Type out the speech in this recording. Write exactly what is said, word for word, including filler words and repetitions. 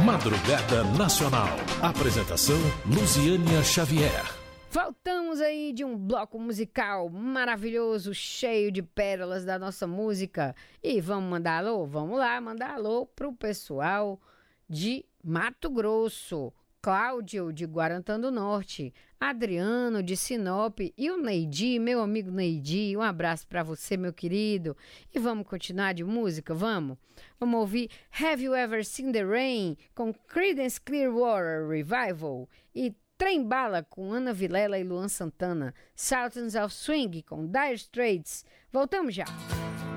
Madrugada Nacional. Apresentação Luziânia Xavier. Voltamos aí de um bloco musical maravilhoso, cheio de pérolas da nossa música. E vamos mandar alô? Vamos lá, mandar alô pro pessoal de Mato Grosso. Cláudio, de Guarantã do Norte, Adriano, de Sinop e o Neidi, meu amigo Neidi, um abraço para você, meu querido. E vamos continuar de música, vamos? Vamos ouvir Have You Ever Seen the Rain, com Creedence Clearwater Revival, e Trem Bala, com Ana Vilela e Luan Santana, Sultans of Swing, com Dire Straits. Voltamos já!